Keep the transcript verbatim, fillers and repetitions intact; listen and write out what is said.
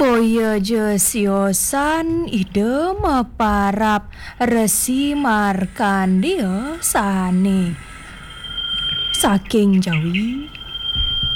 Boya je siosan ide meparap resi markandeya sane saking Jawi